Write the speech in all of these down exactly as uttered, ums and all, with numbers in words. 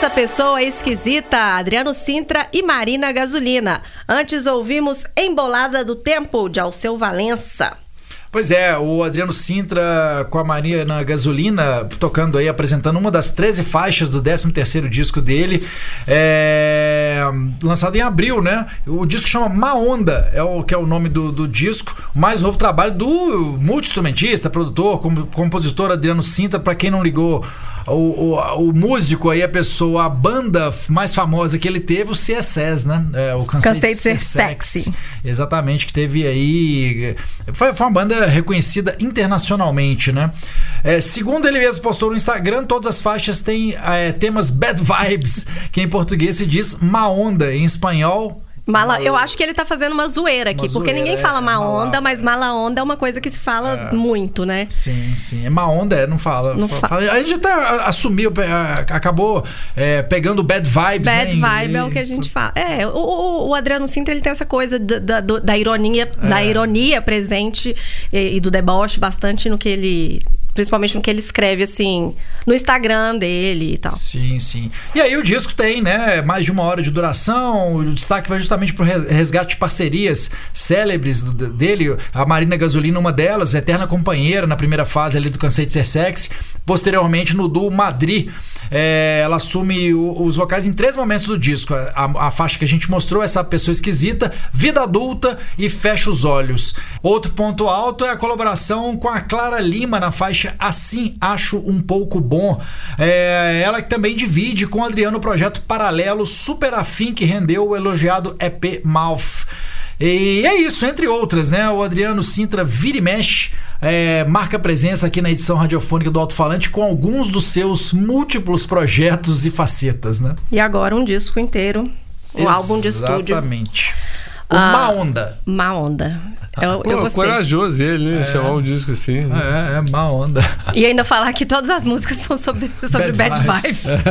Essa pessoa é esquisita, Adriano Sintra e Marina Gasolina. Antes ouvimos Embolada do Tempo, de Alceu Valença. Pois é, o Adriano Sintra com a Marina Gasolina tocando aí, apresentando uma das treze faixas do décimo terceiro disco dele, é, lançado em abril, né? O disco chama Má Onda, é o que é o nome do, do disco, o mais novo trabalho do multi-instrumentista, produtor, compositor Adriano Sintra. Para quem não ligou, O, o, o músico aí, a pessoa, a banda mais famosa que ele teve, o C S S, né? É, o Cansei, Cansei de Ser, Ser Sexy. Sexy. Exatamente, que teve aí... Foi, foi uma banda reconhecida internacionalmente, né? É, segundo ele mesmo postou no Instagram, todas as faixas têm é, temas bad vibes, que em português se diz má onda, em espanhol... Mala, eu acho que ele tá fazendo uma zoeira aqui, uma porque zoeira, ninguém fala é, má onda, mas mala onda é uma coisa que se fala é. muito, né? Sim, sim. É má onda, é, não fala. Não fala. fala. A gente até assumiu, acabou é, pegando bad vibes, bad né? vibe e... é o que a gente fala. É, o, o, o Adriano Sintra, ele tem essa coisa da, da, da, ironia, é. da ironia presente e, e do deboche bastante no que ele... Principalmente no que ele escreve, assim, no Instagram dele e tal. Sim, sim. E aí o disco tem, né, mais de uma hora de duração. O destaque vai justamente pro resgate de parcerias célebres dele. A Marina Gasolina, uma delas, eterna companheira na primeira fase ali do Cansei de Ser Sexy. Posteriormente, no duo Madrid, é, ela assume o, os vocais em três momentos do disco. A, a faixa que a gente mostrou, Essa Pessoa Esquisita, Vida Adulta e Fecha os Olhos. Outro ponto alto é a colaboração com a Clara Lima na faixa Assim Acho Um Pouco Bom. É, ela que também divide com o Adriano o projeto paralelo Super Afim, que rendeu o elogiado E P Mouth. E é isso, entre outras, né? O Adriano Sintra vira e mexe, é, marca presença aqui na edição radiofônica do Alto-Falante com alguns dos seus múltiplos projetos e facetas, né? E agora um disco inteiro, um Exatamente. álbum de estúdio. Exatamente. O ah, Má Onda. Má Onda. Eu, Pô, eu gostei. Corajoso ele, né? É. Chamar um disco assim. Né? É, é Má Onda. E ainda falar que todas as músicas são sobre, sobre bad, Bad vibes. vibes.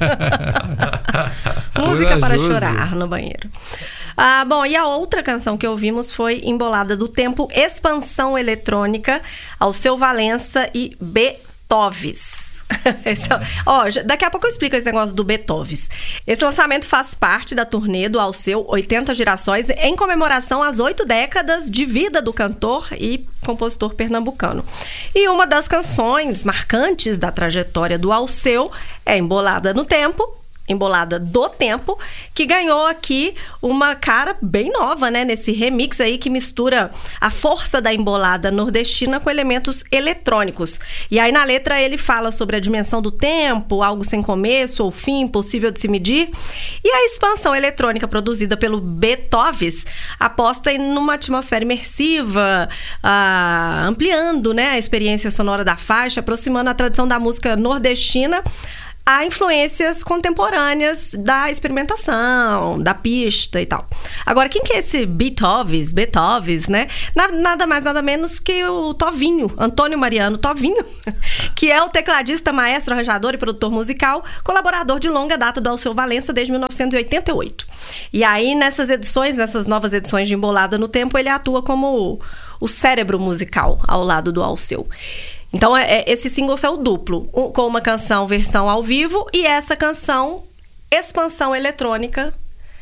Música para Corajoso. chorar no banheiro. Ah, bom, e a outra canção que ouvimos foi Embolada do Tempo, Expansão Eletrônica, Alceu Valença e Beethoves. Esse, ó, daqui a pouco eu explico esse negócio do Beethoves. Esse lançamento faz parte da turnê do Alceu oitenta Girassóis, em comemoração às oito décadas de vida do cantor e compositor pernambucano. E uma das canções marcantes da trajetória do Alceu é Embolada no Tempo, Embolada do Tempo, que ganhou aqui uma cara bem nova, né? Nesse remix aí que mistura a força da embolada nordestina com elementos eletrônicos. E aí na letra ele fala sobre a dimensão do tempo, algo sem começo ou fim, impossível de se medir. E a expansão eletrônica produzida pelo Beethoves aposta em numa atmosfera imersiva, ah, ampliando, né, a experiência sonora da faixa, aproximando a tradição da música nordestina há influências contemporâneas da experimentação, da pista e tal. Agora, quem que é esse Beethoves, Beethoves, né? Nada mais, nada menos que o Tovinho, Antônio Mariano Tovinho, que é o tecladista, maestro, arranjador e produtor musical, colaborador de longa data do Alceu Valença desde mil novecentos e oitenta e oito. E aí, nessas edições, nessas novas edições de Embolada no Tempo, ele atua como o cérebro musical ao lado do Alceu. Então, é, é, esse single saiu duplo, um, com uma canção versão ao vivo e essa canção expansão eletrônica,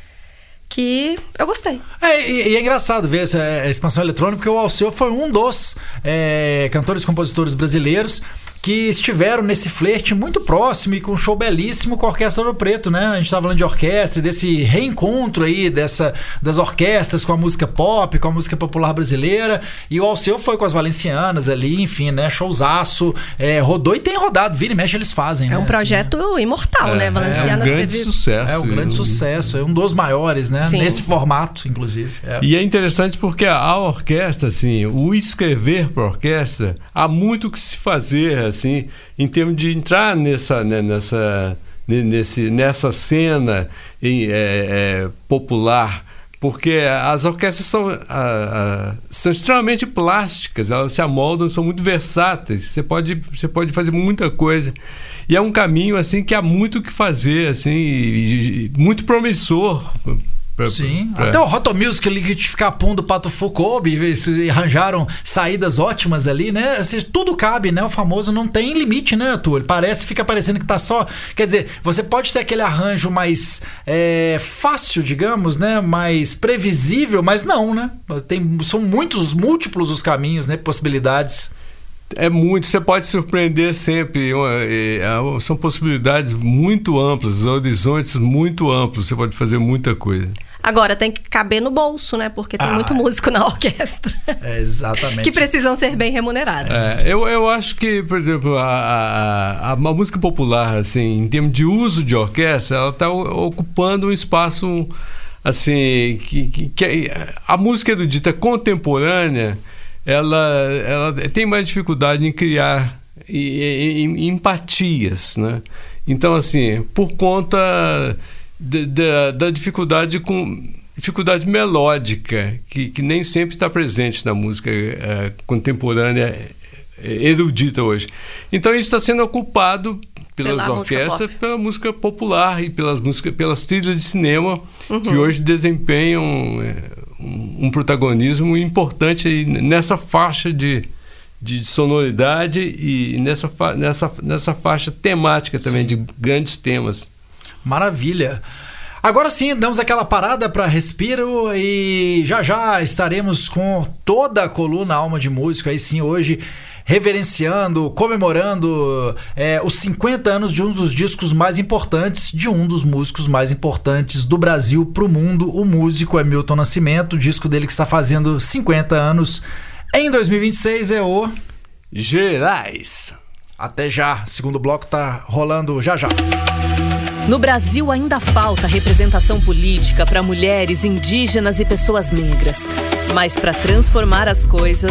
que eu gostei. É, e, e é engraçado ver essa é, expansão eletrônica, porque o Alceu foi um dos é, cantores e compositores brasileiros que estiveram nesse flerte muito próximo e com um show belíssimo com a Orquestra Ouro Preto, né? A gente estava falando de orquestra, desse reencontro aí dessa, das orquestras com a música pop, com a música popular brasileira, e o Alceu foi com as valencianas ali, enfim, né? Showzaço, é, rodou e tem rodado, vira e mexe eles fazem, né? É um projeto assim, imortal, é, né? Valencianas é um grande teve... sucesso. É um grande eu... sucesso, é um dos maiores, né? Sim. Nesse formato, inclusive. É. E é interessante porque a orquestra, assim, o escrever para a orquestra, há muito que se fazer, assim, em termos de entrar nessa, né, nessa, nesse, nessa cena em, é, é, popular, porque as orquestras são, a, a, são extremamente plásticas, elas se amoldam, são muito versáteis, você pode, você pode fazer muita coisa. E é um caminho assim, que há muito o que fazer, assim, e, e, muito promissor Pra, Sim, pra... até o Hot Music, Liquidificar Pum do Pato Foucault, arranjaram saídas ótimas ali, né? Assim, tudo cabe, né? O famoso não tem limite, né, Arthur? Ele parece, fica parecendo que tá só... Quer dizer, você pode ter aquele arranjo mais é, fácil, digamos, né? Mais previsível, mas não, né? Tem, são muitos, múltiplos os caminhos, né? Possibilidades. É muito, você pode surpreender sempre. Uma, é, são possibilidades muito amplas, horizontes muito amplos, você pode fazer muita coisa. Agora, tem que caber no bolso, né? Porque tem ah, muito músico na orquestra. É, exatamente. Que precisam ser bem remunerados. É, eu, eu acho que, por exemplo, a, a, a, a música popular, assim, em termos de uso de orquestra, ela está ocupando um espaço, assim, que, que, que a música erudita contemporânea, ela, ela tem mais dificuldade em criar em, em, empatias, né? Então, assim, por conta de, de, da dificuldade com dificuldade melódica que, que nem sempre está presente na música é, contemporânea erudita hoje. Então, isso está sendo ocupado pelas Pela orquestras, música pela música popular e pelas músicas, pelas trilhas de cinema, uhum, que hoje desempenham é, um protagonismo importante aí nessa faixa de, de sonoridade e nessa, fa, nessa, nessa faixa temática também, sim, de grandes temas. Maravilha! Agora sim, damos aquela parada para respiro e já já estaremos com toda a coluna Alma de Músico, aí sim, hoje reverenciando, comemorando é, os cinquenta anos de um dos discos mais importantes, de um dos músicos mais importantes do Brasil para o mundo. O músico é Milton Nascimento, o disco dele que está fazendo cinquenta anos em dois mil e vinte e seis é o... Gerais. Até já, segundo bloco tá rolando já já. No Brasil ainda falta representação política para mulheres, indígenas e pessoas negras. Mas para transformar as coisas,